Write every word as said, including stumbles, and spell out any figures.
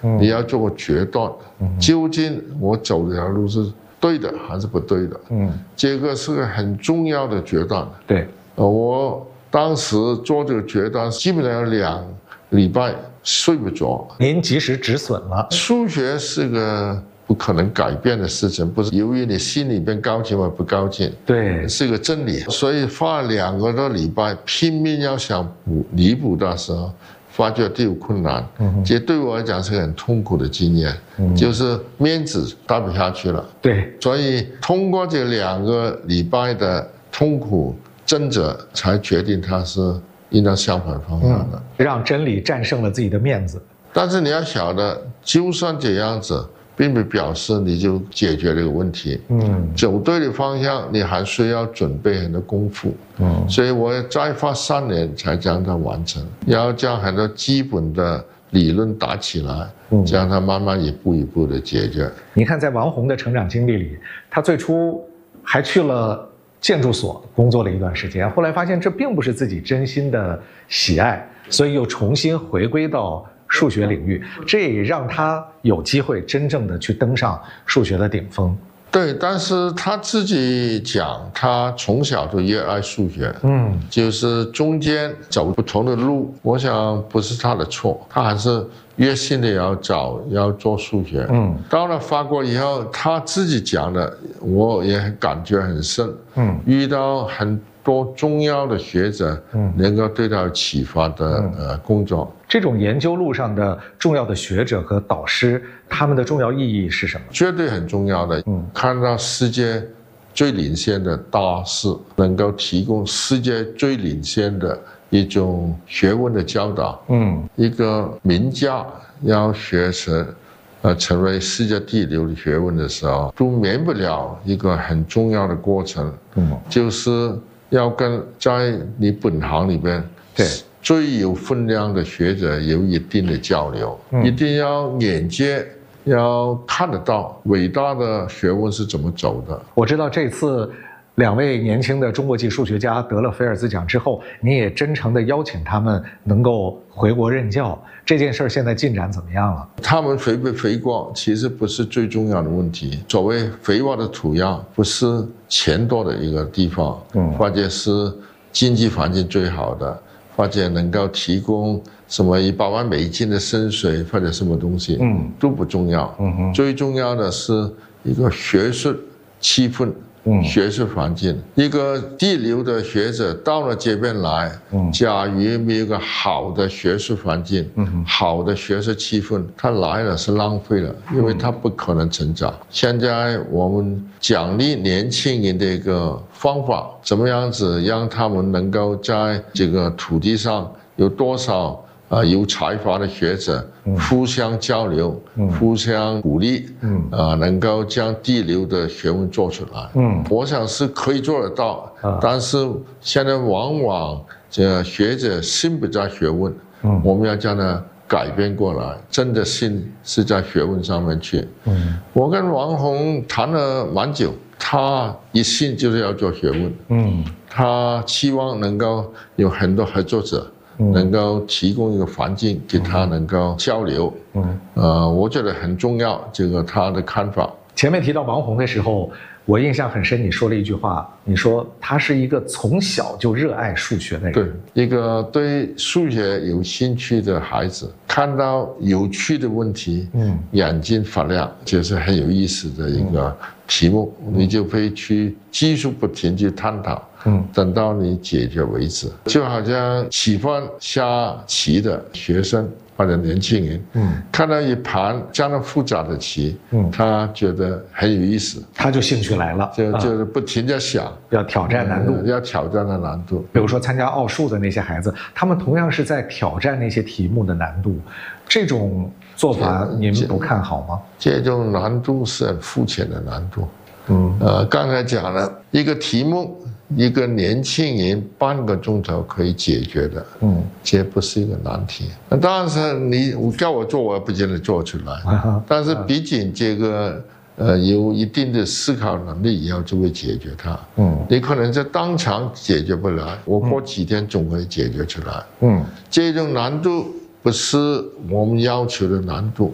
嗯、你要做个决断，嗯、究竟我走这条路是对的还是不对的？嗯，这个是个很重要的决断。 对， 呃，我当时做这个决断，基本上有两礼拜睡不着。 您及时止损了。 数学是个不可能改变的事情，不是由于你心里边高兴或不高兴， 对， 是个真理。所以花了两个多礼拜拼命要想补弥补的时候，发觉都有困难。嗯，这对我来讲是很痛苦的经验，嗯、就是面子待不下去了。 对， 所以通过这两个礼拜的痛苦挣扎，才决定它是应当相反方向的， 嗯、让真理战胜了自己的面子。 但是你要晓得，就算这样子，并不表示你就解决这个问题。嗯，走对的方向，你还需要准备很多功夫。嗯，所以我再花三年才将它完成，要将很多基本的理论打起来，嗯，将它慢慢一步一步的解决。 你看，在王洪的成长经历里，他最初还去了建筑所工作了一段时间，后来发现这并不是自己真心的喜爱，所以又重新回归到数学领域，这也让他有机会真正的去登上数学的顶峰。 对，但是他自己讲，他从小就热爱数学，嗯，就是中间走不同的路，我想不是他的错，他还是热心的要找要做数学。嗯，到了法国以后，他自己讲的，我也感觉很深。嗯，遇到很多重要的学者，嗯，能够对他有启发的、嗯、呃工作。 这种研究路上的重要的学者和导师，他们的重要意义是什么？ 绝对很重要的。嗯，看到世界最领先的大师，能够提供世界最领先的一种学问的教导。嗯，一个名家要学成，呃，成为世界第一流的学问的时候，都免不了一个很重要的过程。嗯，就是要跟在你本行里边， 对。 最有分量的学者有一定的交流，嗯、一定要眼界要看得到伟大的学问是怎么走的。 我知道这次两位年轻的中国籍数学家得了菲尔兹奖之后，你也真诚地邀请他们能够回国任教，这件事现在进展怎么样了？ 他们回不回国其实不是最重要的问题。所谓肥沃的土壤，不是钱多的一个地方，嗯，或者是经济环境最好的。或者能够提供什么一百万美金的薪水或者什么东西，嗯，都不重要。嗯哼，最重要的是一个学术气氛，嗯，学术环境。一个第流的学者到了这边来，嗯，假如没有一个好的学术环境，嗯，好的学术气氛，他来了是浪费了，因为他不可能成长。嗯、现在我们奖励年轻人的一个方法，怎么样子让他们能够在这个土地上有多少啊、呃、有才华的学者互相交流、嗯、互相鼓励，嗯啊、呃，能够将第一流的学问做出来。嗯，我想是可以做得到，啊、但是现在往往这学者心不在学问，嗯，我们要将它改变过来，真的心是在学问上面去。嗯，我跟王洪谈了蛮久。他一心就是要做学问，嗯，他期望能够有很多合作者，嗯、能够提供一个环境给他能够交流，嗯，呃，我觉得很重要，这个他的看法。 前面提到王洪的时候，我印象很深，你说了一句话，你说他是一个从小就热爱数学的人， 对，一个对数学有兴趣的孩子，看到有趣的问题，嗯，眼睛发亮，就是很有意思的一个题目，嗯、你就可以去继续不停去探讨，嗯，等到你解决为止。就好像喜欢下棋的学生或者年轻人，嗯，看到一盘这样复杂的棋，嗯，他觉得很有意思， 他就兴趣来了， 就就是不停地想， 要挑战难度， 嗯、要挑战的难度。 比如说参加奥数的那些孩子，他们同样是在挑战那些题目的难度，这种做法您不看好吗？ 这种难度是很肤浅的难度。嗯，呃，刚才讲了一个题目，一个年轻人半个钟头可以解决的，嗯，这不是一个难题。那当然是你叫我做，我也不见得做出来。啊、但是毕竟这个呃有一定的思考能力以后，就会解决它。嗯，你可能在当场解决不来，我过几天总可以解决出来。嗯，这种难度不是我们要求的难度。